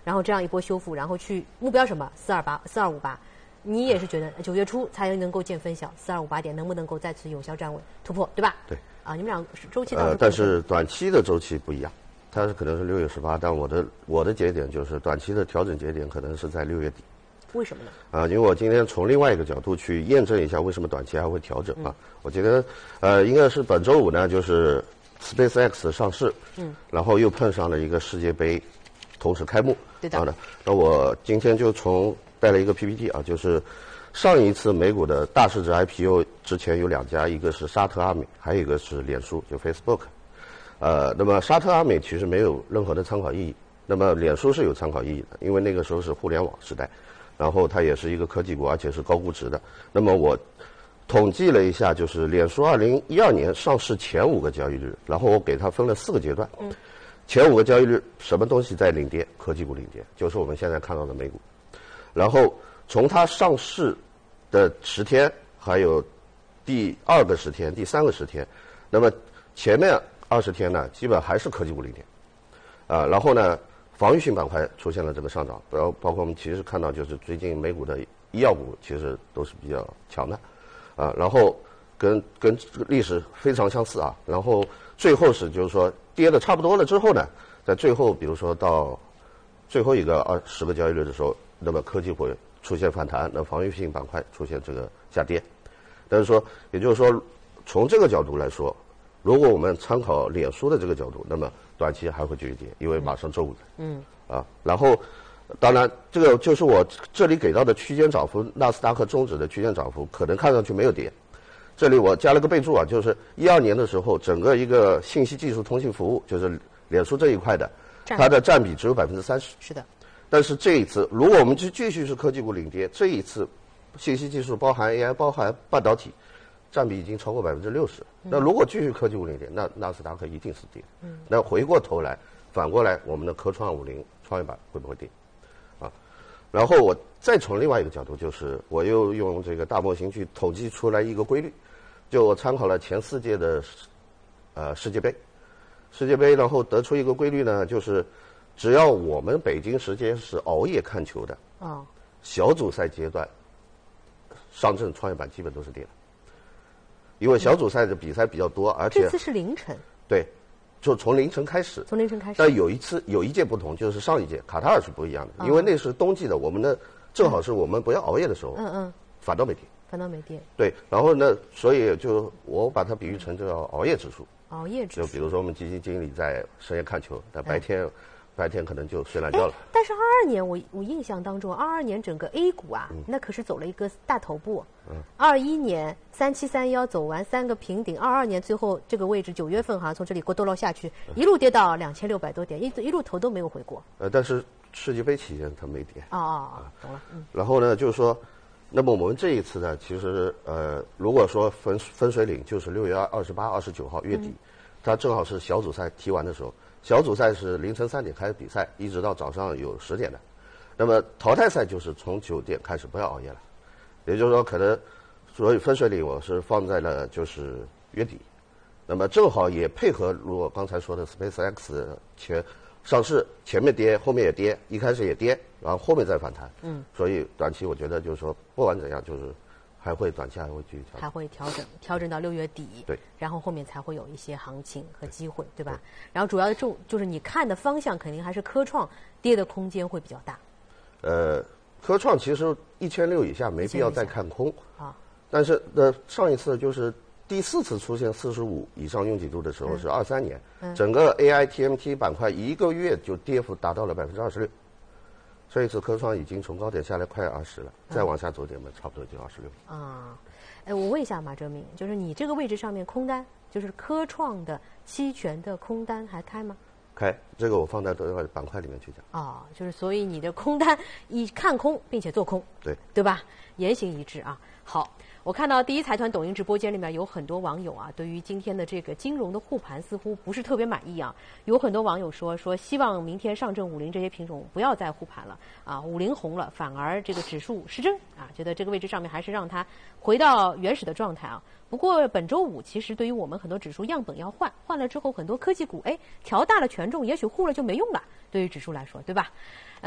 然后这样一波修复，然后去目标什么4258，你也是觉得9月初才能够见分晓，4258点能不能够再次有效站稳突破，对吧？ 对。 啊，你们俩周期倒是但是短期的周期不一样，它是可能是6月18，但我的节点就是短期的调整节点可能是在6月底。 为什么呢？ 因为我今天从另外一个角度去验证一下为什么短期还会调整啊。我觉得应该是本周五呢，就是 SpaceX 上市，然后又碰上了一个世界杯同时开幕。 对的。 那我今天就带了一个 PPT 啊，就是上一次美股的大市值 IPO 之前有2家，一个是沙特阿美，还有一个是脸书，就 Facebook。那么沙特阿美其实没有任何的参考意义，那么脸书是有参考意义的，因为那个时候是互联网时代，然后它也是一个科技股，而且是高估值的。那么我统计了一下，就是脸书2012年上市前5个交易日，然后我给它分了4个阶段。前5个交易日什么东西在领跌？科技股领跌，就是我们现在看到的美股。然后从它上市的10天，还有第2个10天、第3个10天，那么前面20天呢，基本还是科技股领跌。然后呢，防御性板块出现了这个上涨，包括我们其实看到，就是最近美股的医药股其实都是比较强的，然后跟这个历史非常相似啊。然后最后是就是说跌的差不多了之后呢，在最后比如说到最后一个10个交易日的时候，那么科技会出现反弹，那防御性板块出现这个下跌。但是说，也就是说，从这个角度来说，如果我们参考脸书的这个角度，那么短期还会继续跌，因为马上周五了。然后当然这个就是我这里给到的区间涨幅，纳斯达克终止的区间涨幅可能看上去没有跌。这里我加了个备注啊，就是12年的时候，整个一个信息技术通信服务，就是脸书这一块的，它的占比只有30%。 是的。 但是这一次，如果我们继续是科技股领跌，这一次信息技术包含 AI、包含半导体，占比已经超过60%。那如果继续科技股领跌，那纳斯达克一定是跌。那回过头来，反过来，我们的科创50创业板会不会跌？然后我再从另外一个角度，就是我又用这个大模型去统计出来一个规律，就我参考了前4届的世界杯，然后得出一个规律呢，就是只要我们北京时间是熬夜看球的，小组赛阶段，上证创业板基本都是跌的，因为小组赛的比赛比较多，而且这次是凌晨。 对。就从凌晨开始，但有一届不同，就是上一届卡塔尔是不一样的，因为那是冬季的，我们的正好是我们不要熬夜的时候，反倒没跌。对，然后呢，所以就我把它比喻成叫熬夜指数。就比如说我们基金经理在深夜看球，但白天可能就睡懒觉了。 但是22年我印象当中，22年整个 A 股啊，那可是走了一个大头部。21年3731走完3个平顶，22年最后这个位置9月份从这里咕咚落下去，一路跌到2600多点，一路头都没有回过。 但是世界杯期间它没跌。 懂了。 然后呢，就是说，那么我们这一次呢，其实如果说分水岭就是6月28、29号月底，它正好是小组赛踢完的时候。小组赛是凌晨3点开始比赛，一直到早上有10点的。那么淘汰赛就是从9点开始，不要熬夜了。也就是说，可能所以分水岭我是放在了就是月底。那么正好也配合如我刚才说的 SpaceX 上市前面跌，后面也跌，一开始也跌，然后后面再反弹。所以短期我觉得就是说，不管怎样，就是短期还会继续调整， 还会调整到6月底， 对， 然后后面才会有一些行情和机会，对吧？然后主要就是你看的方向肯定还是科创跌的空间会比较大。 科创其实1600以下没必要再看空但是上一次就是第4次出现45以上拥挤度的时候是23年，整个 AI、TMT 板块一个月就跌幅达到了26%。这一次科创已经从高点下来快20了，再往下走点嘛，差不多就26。 我问一下马哲明，就是你这个位置上面空单，就是科创的期权的空单还开吗？ 开，这个我放在板块里面去讲。就是所以你的空单以看空并且做空，对吧？言行一致啊。好。我看到第一财团抖音直播间里面有很多网友对于今天的这个金融的护盘似乎不是特别满意有很多网友说希望明天上证50这些品种不要再护盘了50红了，反而这个指数失真觉得这个位置上面还是让它回到原始的状态不过本周五其实对于我们很多指数样本要换了之后，很多科技股调大了权重，也许护了就没用了，对于指数来说，对吧？